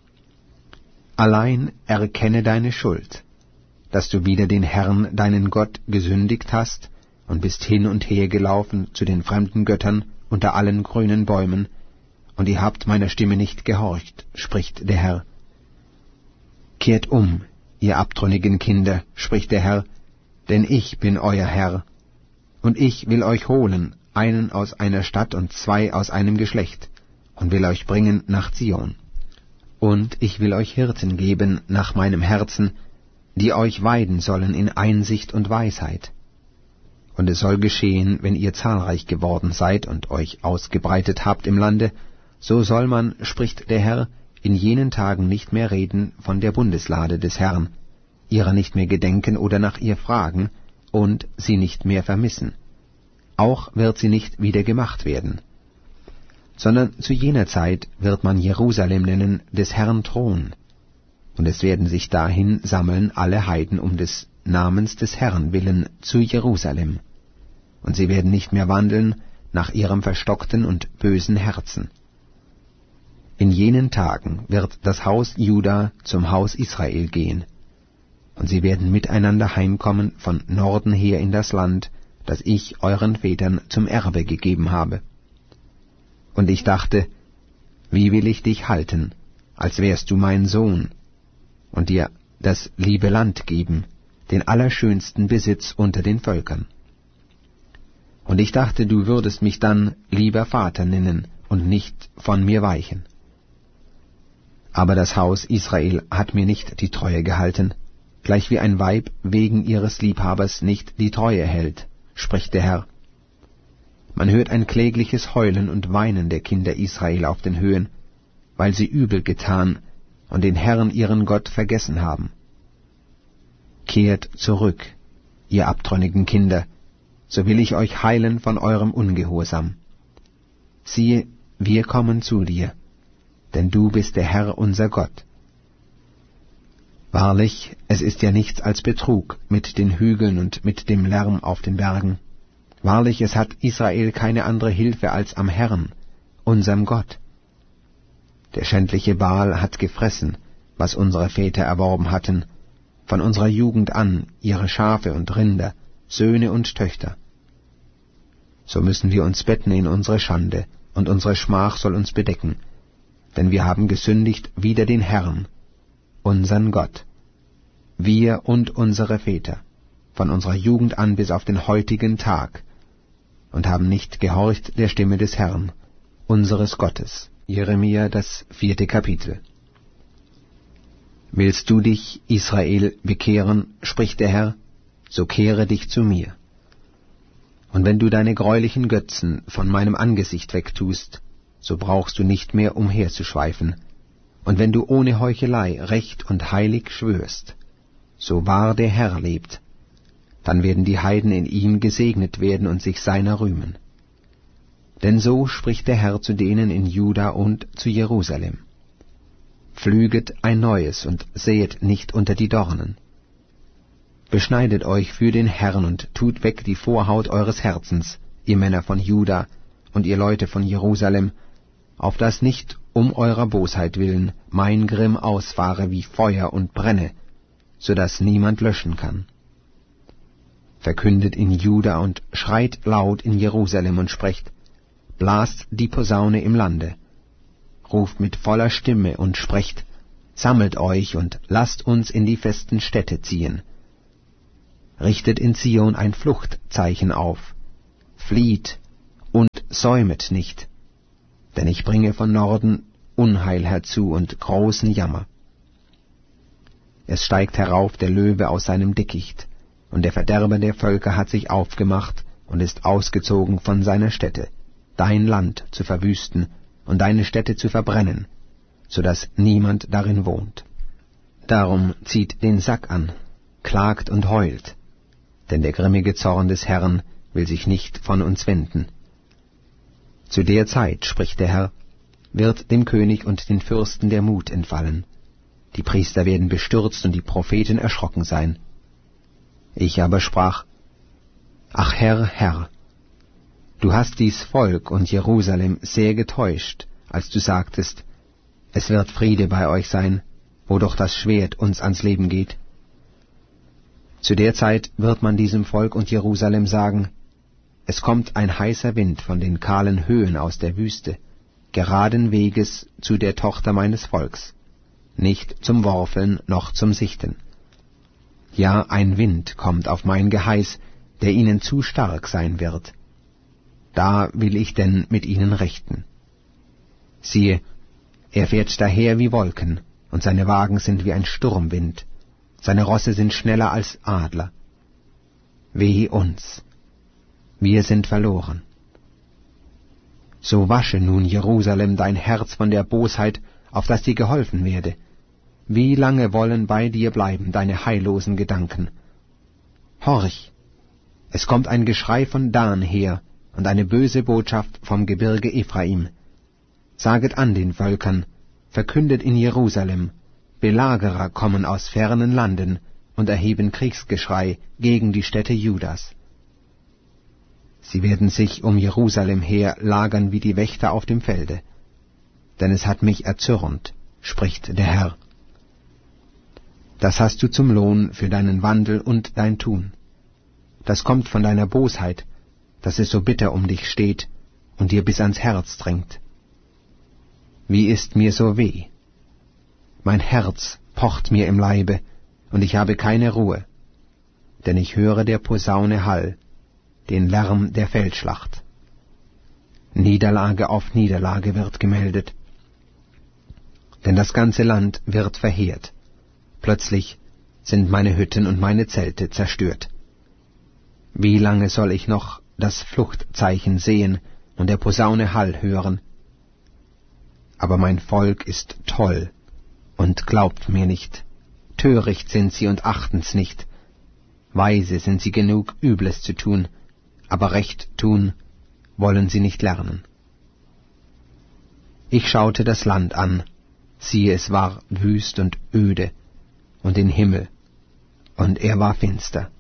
Allein erkenne deine Schuld, dass du wider den Herrn, deinen Gott, gesündigt hast und bist hin und her gelaufen zu den fremden Göttern unter allen grünen Bäumen, und ihr habt meiner Stimme nicht gehorcht, spricht der Herr. Kehrt um, ihr abtrünnigen Kinder, spricht der Herr, denn ich bin euer Herr, und ich will euch holen, einen aus einer Stadt und zwei aus einem Geschlecht, und will euch bringen nach Zion. Und ich will euch Hirten geben nach meinem Herzen, die euch weiden sollen in Einsicht und Weisheit. Und es soll geschehen, wenn ihr zahlreich geworden seid und euch ausgebreitet habt im Lande, so soll man, spricht der Herr, in jenen Tagen nicht mehr reden von der Bundeslade des Herrn, ihrer nicht mehr gedenken oder nach ihr fragen, und sie nicht mehr vermissen. Auch wird sie nicht wieder gemacht werden. Sondern zu jener Zeit wird man Jerusalem nennen, des Herrn Thron. Und es werden sich dahin sammeln alle Heiden um des Namens des Herrn willen zu Jerusalem. Und sie werden nicht mehr wandeln nach ihrem verstockten und bösen Herzen. In jenen Tagen wird das Haus Juda zum Haus Israel gehen, und sie werden miteinander heimkommen von Norden her in das Land, das ich euren Vätern zum Erbe gegeben habe. Und ich dachte, wie will ich dich halten, als wärst du mein Sohn, und dir das liebe Land geben, den allerschönsten Besitz unter den Völkern. Und ich dachte, du würdest mich dann lieber Vater nennen und nicht von mir weichen. Aber das Haus Israel hat mir nicht die Treue gehalten, gleich wie ein Weib wegen ihres Liebhabers nicht die Treue hält, spricht der Herr. Man hört ein klägliches Heulen und Weinen der Kinder Israel auf den Höhen, weil sie übel getan und den Herrn ihren Gott vergessen haben. Kehrt zurück, ihr abtrünnigen Kinder, so will ich euch heilen von eurem Ungehorsam. Siehe, wir kommen zu dir, denn du bist der Herr unser Gott. Wahrlich, es ist ja nichts als Betrug mit den Hügeln und mit dem Lärm auf den Bergen. Wahrlich, es hat Israel keine andere Hilfe als am Herrn, unserem Gott. Der schändliche Baal hat gefressen, was unsere Väter erworben hatten, von unserer Jugend an ihre Schafe und Rinder, Söhne und Töchter. So müssen wir uns betten in unsere Schande, und unsere Schmach soll uns bedecken, denn wir haben gesündigt wider den Herrn, unsern Gott, wir und unsere Väter, von unserer Jugend an bis auf den heutigen Tag, und haben nicht gehorcht der Stimme des Herrn, unseres Gottes. Jeremia, das 4. Kapitel. Willst du dich, Israel, bekehren, spricht der Herr, so kehre dich zu mir. Und wenn du deine greulichen Götzen von meinem Angesicht wegtust, so brauchst du nicht mehr umherzuschweifen. Und wenn du ohne Heuchelei recht und heilig schwörst, so wahr der Herr lebt, dann werden die Heiden in ihm gesegnet werden und sich seiner rühmen. Denn so spricht der Herr zu denen in Juda und zu Jerusalem: Pflüget ein neues und säet nicht unter die Dornen. Beschneidet euch für den Herrn und tut weg die Vorhaut eures Herzens, ihr Männer von Juda und ihr Leute von Jerusalem, auf dass nicht um eurer Bosheit willen mein Grimm ausfahre wie Feuer und brenne, so dass niemand löschen kann. Verkündet in Juda und schreit laut in Jerusalem und sprecht: Blast die Posaune im Lande, ruft mit voller Stimme und sprecht: sammelt euch und lasst uns in die festen Städte ziehen. Richtet in Zion ein Fluchtzeichen auf, flieht und säumet nicht, denn ich bringe von Norden Unheil herzu und großen Jammer. Es steigt herauf der Löwe aus seinem Dickicht, und der Verderber der Völker hat sich aufgemacht und ist ausgezogen von seiner Stätte, dein Land zu verwüsten und deine Städte zu verbrennen, so dass niemand darin wohnt. Darum zieht den Sack an, klagt und heult, denn der grimmige Zorn des Herrn will sich nicht von uns wenden. Zu der Zeit, spricht der Herr, wird dem König und den Fürsten der Mut entfallen. Die Priester werden bestürzt und die Propheten erschrocken sein. Ich aber sprach, ach Herr, Herr, du hast dies Volk und Jerusalem sehr getäuscht, als du sagtest, es wird Friede bei euch sein, wo doch das Schwert uns ans Leben geht. Zu der Zeit wird man diesem Volk und Jerusalem sagen, es kommt ein heißer Wind von den kahlen Höhen aus der Wüste, geraden Weges zu der Tochter meines Volks, nicht zum Worfeln noch zum Sichten. Ja, ein Wind kommt auf mein Geheiß, der ihnen zu stark sein wird. Da will ich denn mit ihnen rechten. Siehe, er fährt daher wie Wolken, und seine Wagen sind wie ein Sturmwind, seine Rosse sind schneller als Adler. Weh uns, wir sind verloren. So wasche nun, Jerusalem, dein Herz von der Bosheit, auf dass dir geholfen werde. Wie lange wollen bei dir bleiben deine heillosen Gedanken? Horch, es kommt ein Geschrei von Dan her und eine böse Botschaft vom Gebirge Ephraim. Saget an den Völkern, verkündet in Jerusalem, Belagerer kommen aus fernen Landen und erheben Kriegsgeschrei gegen die Städte Judas. Sie werden sich um Jerusalem her lagern wie die Wächter auf dem Felde. Denn es hat mich erzürnt, spricht der Herr. Das hast du zum Lohn für deinen Wandel und dein Tun. Das kommt von deiner Bosheit, dass es so bitter um dich steht und dir bis ans Herz drängt. Wie ist mir so weh? Mein Herz pocht mir im Leibe, und ich habe keine Ruhe, denn ich höre der Posaune Hall, den Lärm der Feldschlacht. Niederlage auf Niederlage wird gemeldet, denn das ganze Land wird verheert. Plötzlich sind meine Hütten und meine Zelte zerstört. Wie lange soll ich noch das Fluchtzeichen sehen und der Posaune Hall hören? Aber mein Volk ist toll und glaubt mir nicht. Töricht sind sie und achten's nicht. Weise sind sie genug, Übles zu tun, aber Recht tun wollen sie nicht lernen. Ich schaute das Land an, siehe, es war wüst und öde, und den Himmel, und er war finster.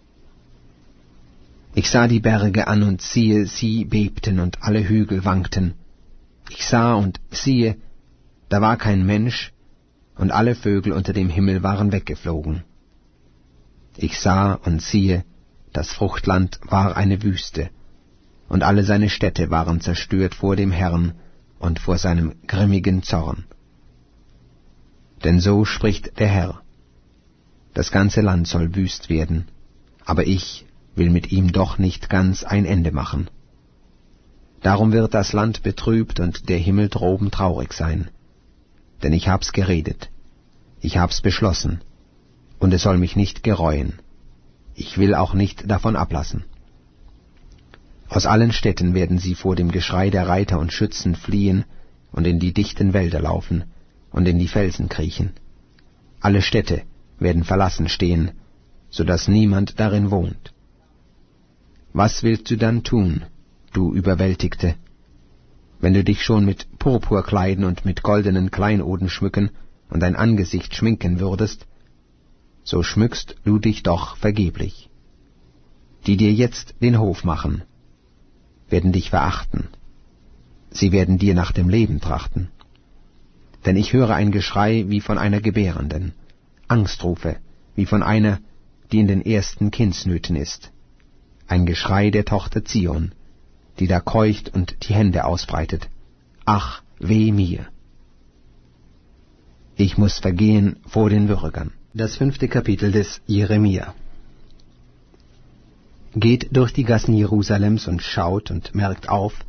Ich sah die Berge an, und siehe, sie bebten, und alle Hügel wankten. Ich sah, und siehe, da war kein Mensch, und alle Vögel unter dem Himmel waren weggeflogen. Ich sah, und siehe, das Fruchtland war eine Wüste, und alle seine Städte waren zerstört vor dem Herrn und vor seinem grimmigen Zorn. Denn so spricht der Herr: Das ganze Land soll wüst werden, aber ich will mit ihm doch nicht ganz ein Ende machen. Darum wird das Land betrübt und der Himmel droben traurig sein. Denn ich hab's geredet, ich hab's beschlossen, und es soll mich nicht gereuen. Ich will auch nicht davon ablassen. Aus allen Städten werden sie vor dem Geschrei der Reiter und Schützen fliehen und in die dichten Wälder laufen und in die Felsen kriechen. Alle Städte werden verlassen stehen, so dass niemand darin wohnt. Was willst du dann tun, du Überwältigte, wenn du dich schon mit Purpur kleiden und mit goldenen Kleinoden schmücken und dein Angesicht schminken würdest? So schmückst du dich doch vergeblich. Die dir jetzt den Hof machen, werden dich verachten. Sie werden dir nach dem Leben trachten. Denn ich höre ein Geschrei wie von einer Gebärenden, Angstrufe wie von einer, die in den ersten Kindsnöten ist. Ein Geschrei der Tochter Zion, die da keucht und die Hände ausbreitet. Ach, weh mir! Ich muss vergehen vor den Bürgern. Das 5. Kapitel des Jeremia. Geht durch die Gassen Jerusalems und schaut und merkt auf,